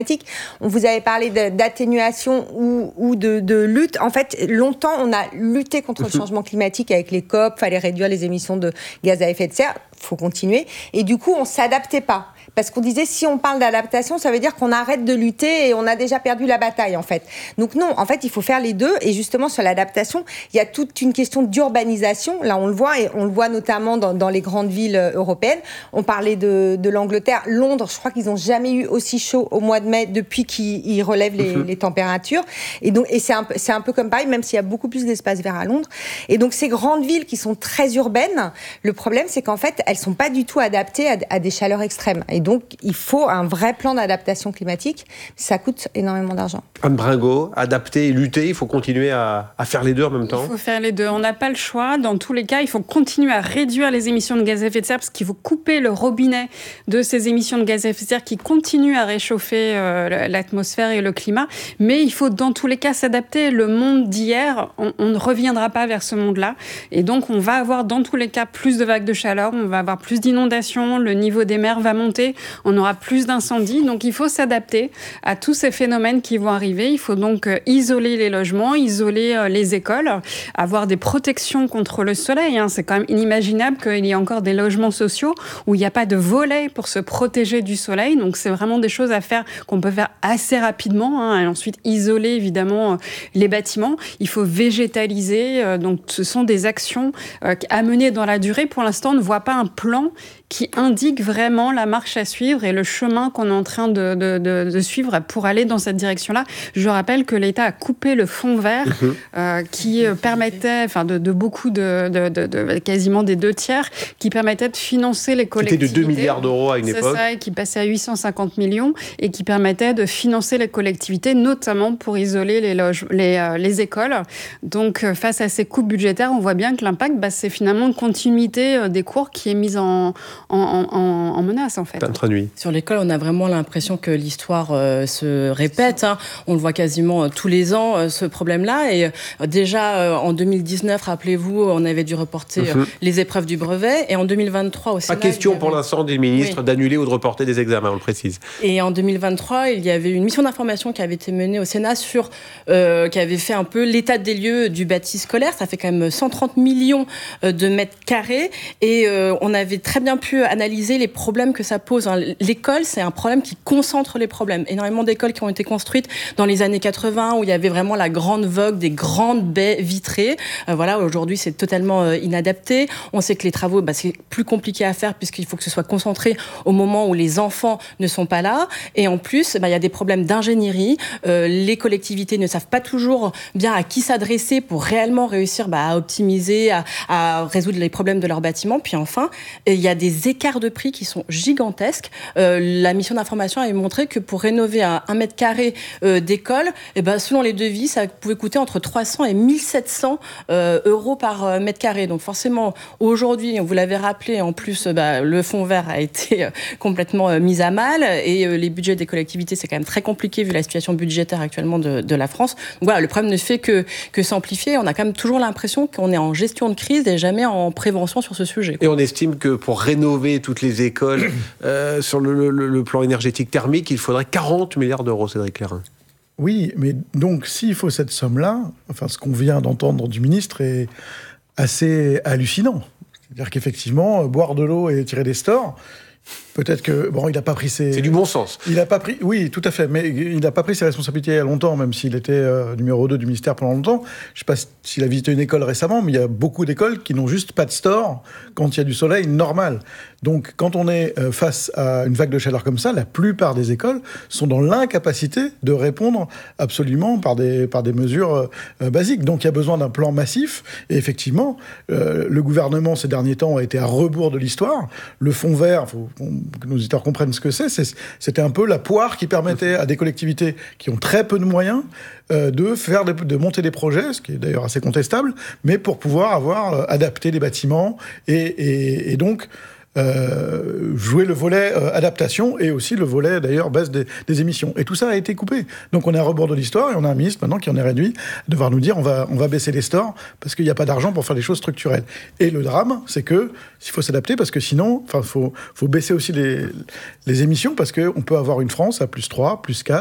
On vous avait parlé d'atténuation ou de lutte. En fait, longtemps, on a lutté contre le changement climatique avec les COP, fallait réduire les émissions de gaz à effet de serre, faut continuer. Et du coup, on s'adaptait pas. Parce qu'on disait, si on parle d'adaptation, ça veut dire qu'on arrête de lutter et on a déjà perdu la bataille, en fait. Donc non, en fait, il faut faire les deux. Et justement, sur l'adaptation, il y a toute une question d'urbanisation. Là, on le voit, et on le voit notamment dans les grandes villes européennes. On parlait de l'Angleterre. Londres, je crois qu'ils n'ont jamais eu aussi chaud au mois de mai depuis qu'ils relèvent les températures. Et donc, c'est un peu comme Paris, même s'il y a beaucoup plus d'espace vert à Londres. Et donc, ces grandes villes qui sont très urbaines, le problème, c'est qu'en fait, elles sont pas du tout adaptées à des chaleurs extrêmes. Et donc, il faut un vrai plan d'adaptation climatique. Ça coûte énormément d'argent. Anne Bringot, adapter et lutter, il faut continuer à faire les deux en même temps. Il faut faire les deux. On n'a pas le choix. Dans tous les cas, il faut continuer à réduire les émissions de gaz à effet de serre parce qu'il faut couper le robinet de ces émissions de gaz à effet de serre qui continuent à réchauffer l'atmosphère et le climat. Mais il faut dans tous les cas s'adapter. Le monde d'hier, on ne reviendra pas vers ce monde-là. Et donc, on va avoir dans tous les cas plus de vagues de chaleur, on va avoir plus d'inondations, le niveau des mers va monter, on aura plus d'incendies. Donc, il faut s'adapter à tous ces phénomènes qui vont arriver. Il faut donc isoler les logements, isoler les écoles, avoir des protections contre le soleil. C'est quand même inimaginable qu'il y ait encore des logements sociaux où il n'y a pas de volet pour se protéger du soleil. Donc, c'est vraiment des choses à faire qu'on peut faire assez rapidement. Et ensuite, isoler évidemment les bâtiments. Il faut végétaliser. Donc, ce sont des actions à mener dans la durée. Pour l'instant, on ne voit pas un plan qui indique vraiment la marche à suivre et le chemin qu'on est en train de suivre pour aller dans cette direction-là. Je rappelle que l'État a coupé le fonds vert qui permettait, de beaucoup quasiment des 2/3, qui permettait de financer les collectivités. C'était de 2 milliards d'euros à une époque. C'est ça, et qui passait à 850 millions et qui permettait de financer les collectivités, notamment pour isoler les écoles. Donc, face à ces coupes budgétaires, on voit bien que l'impact, c'est finalement une continuité des cours qui est mise en menace, en fait. Sur l'école, on a vraiment l'impression que l'histoire se répète. On le voit quasiment tous les ans, ce problème-là. Et déjà, en 2019, rappelez-vous, on avait dû reporter les épreuves du brevet. Et en 2023, au Sénat... Pas question pour l'instant des ministres d'annuler ou de reporter des examens, on le précise. Et en 2023, il y avait une mission d'information qui avait été menée au Sénat qui avait fait un peu l'état des lieux du bâti scolaire. Ça fait quand même 130 millions de mètres carrés. Et on avait très bien pu analyser les problèmes que ça pose. L'école, c'est un problème qui concentre les problèmes. Énormément d'écoles qui ont été construites dans les années 80 où il y avait vraiment la grande vogue des grandes baies vitrées. Aujourd'hui, c'est totalement inadapté. On sait que les travaux, c'est plus compliqué à faire puisqu'il faut que ce soit concentré au moment où les enfants ne sont pas là. Et en plus, il y a des problèmes d'ingénierie. Les collectivités ne savent pas toujours bien à qui s'adresser pour réellement réussir à optimiser, à résoudre les problèmes de leurs bâtiments. Puis enfin, il y a des écarts de prix qui sont gigantesques. La mission d'information avait montré que pour rénover un mètre carré d'école, selon les devis, ça pouvait coûter entre 300 et 1700 euros par mètre carré. Donc forcément, aujourd'hui, vous l'avez rappelé, en plus, le fonds vert a été complètement mis à mal et les budgets des collectivités, c'est quand même très compliqué vu la situation budgétaire actuellement de la France. Donc voilà, le problème ne fait que s'amplifier. On a quand même toujours l'impression qu'on est en gestion de crise et jamais en prévention sur ce sujet. Et on estime que pour rénover toutes les écoles sur le plan énergétique thermique, il faudrait 40 milliards d'euros, Cédric Clairin. Oui, mais donc s'il faut cette somme-là, ce qu'on vient d'entendre du ministre est assez hallucinant. C'est-à-dire qu'effectivement, boire de l'eau et tirer des stores, peut-être que il n'a pas pris ses... C'est du bon sens. Il n'a pas pris, oui, tout à fait, mais il n'a pas pris ses responsabilités il y a longtemps, même s'il était numéro 2 du ministère pendant longtemps. Je ne sais pas s'il a visité une école récemment, mais il y a beaucoup d'écoles qui n'ont juste pas de store quand il y a du soleil normal. Donc, quand on est face à une vague de chaleur comme ça, la plupart des écoles sont dans l'incapacité de répondre absolument par des mesures basiques. Donc, il y a besoin d'un plan massif. Et effectivement, le gouvernement, ces derniers temps, a été à rebours de l'histoire. Le fonds vert, il faut que nos auditeurs comprennent ce que c'est. C'était un peu la poire qui permettait à des collectivités qui ont très peu de moyens de monter des projets, ce qui est d'ailleurs assez contestable, mais pour pouvoir adapté les bâtiments et donc jouer le volet adaptation et aussi le volet, d'ailleurs, baisse des émissions. Et tout ça a été coupé. Donc on est à rebord de l'histoire et on a un ministre maintenant qui en est réduit à devoir nous dire on va baisser les stores parce qu'il n'y a pas d'argent pour faire des choses structurelles. Et le drame, c'est que il faut s'adapter parce que sinon, faut baisser aussi les émissions parce qu'on peut avoir une France à +3, +4,